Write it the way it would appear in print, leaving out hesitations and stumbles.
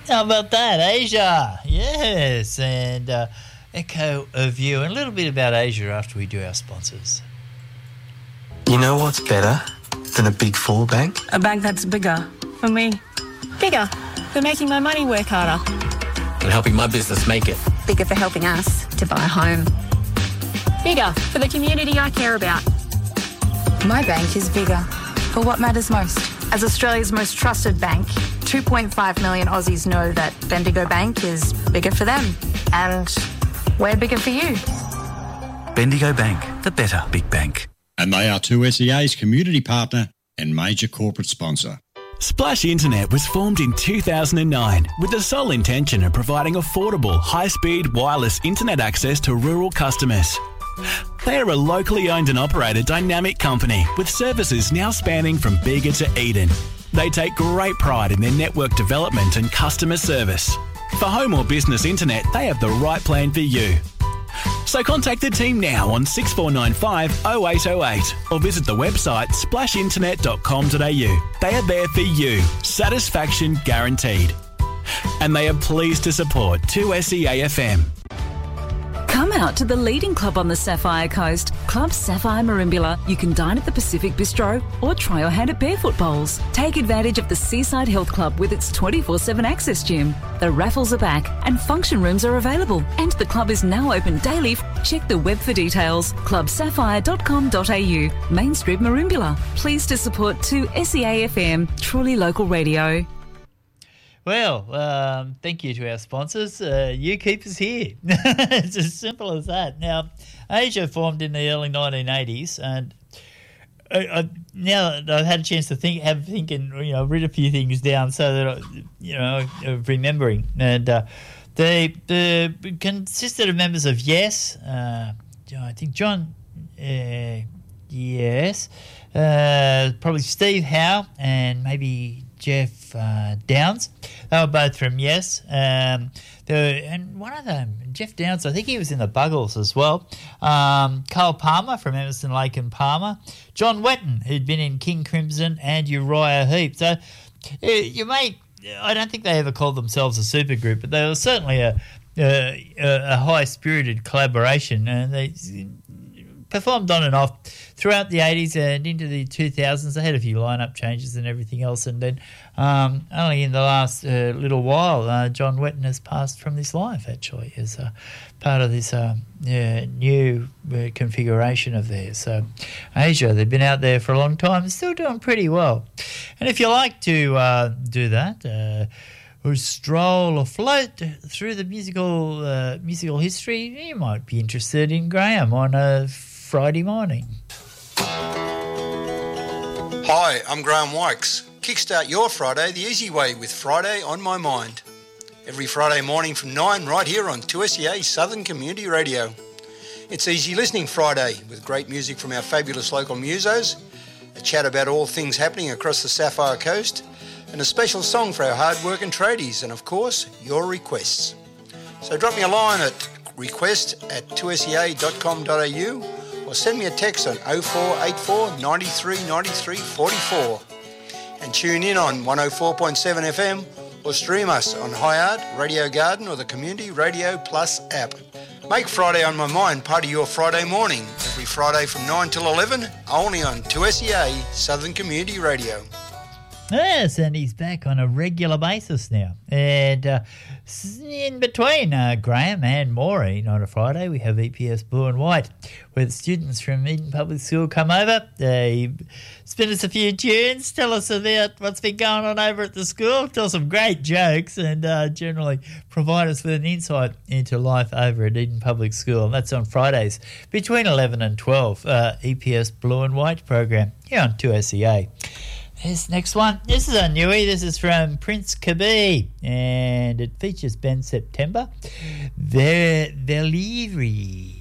How about that, Asia? Yes, and echo of you, and a little bit about Asia after we do our sponsors. You know what's better than a Big Four bank? A bank that's bigger for me. Bigger for making my money work harder. And helping my business make it. Bigger for helping us to buy a home. Bigger for the community I care about. My bank is bigger for what matters most. As Australia's most trusted bank, 2.5 million Aussies know that Bendigo Bank is bigger for them. And we're bigger for you. Bendigo Bank, the better big bank. And they are 2SEA's community partner and major corporate sponsor. Splash Internet was formed in 2009 with the sole intention of providing affordable, high-speed wireless internet access to rural customers. They are a locally owned and operated dynamic company with services now spanning from Bega to Eden. They take great pride in their network development and customer service. For home or business internet, they have the right plan for you. So contact the team now on 6495 0808 or visit the website splashinternet.com.au. They are there for you. Satisfaction guaranteed. And they are pleased to support 2SEA FM. Come out to the leading club on the Sapphire Coast, Club Sapphire Merimbula. You can dine at the Pacific Bistro or try your hand at barefoot bowls. Take advantage of the Seaside Health Club with its 24/7 access gym. The raffles are back and function rooms are available. And the club is now open daily. Check the web for details. clubsapphire.com.au, Main Street, Merimbula. Pleased to support 2SEA FM, truly local radio. Well, thank you to our sponsors. You keep us here. It's as simple as that. Now, Asia formed in the early 1980s, and now that I've had a chance to think and read a few things down so that I'm remembering. And they consisted of members of Yes, I think John, Yes, probably Steve Howe, and maybe Jeff Downs. They were both from Yes. And one of them, Jeff Downs, I think he was in the Buggles as well. Carl Palmer from Emerson, Lake and Palmer. John Wetton, who'd been in King Crimson, and Uriah Heep. So I don't think they ever called themselves a supergroup, but they were certainly a high-spirited collaboration, and they performed on and off throughout the 80s and into the 2000s. They had a few lineup changes and everything else, and then only in the last little while, John Wetton has passed from this life, actually, as part of this new configuration of theirs. So Asia, they've been out there for a long time and still doing pretty well. And if you like to do that, or stroll or float through the musical history, you might be interested in Graham on a Friday morning. Hi, I'm Graham Wykes. Kickstart your Friday the easy way with Friday on My Mind. Every Friday morning from 9 right here on 2SEA Southern Community Radio. It's Easy Listening Friday with great music from our fabulous local musos, a chat about all things happening across the Sapphire Coast, and a special song for our hard-working tradies, and of course, your requests. So drop me a line at request@2sea.com.au or send me a text on 0484 93 93 44 and tune in on 104.7 FM or stream us on Highart, Radio Garden or the Community Radio Plus app. Make Friday on My Mind part of your Friday morning, every Friday from 9 till 11, only on 2SEA Southern Community Radio. Yes, and he's back on a regular basis now. And in between Graham and Maureen on a Friday, we have EPS Blue and White, where the students from Eden Public School come over. They spin us a few tunes, tell us about what's been going on over at the school, tell some great jokes, and generally provide us with an insight into life over at Eden Public School. And that's on Fridays between 11 and 12, EPS Blue and White program here on 2SEA. This next one, this is a newie. This is from Prince Kabi, and it features Ben September. Veliri.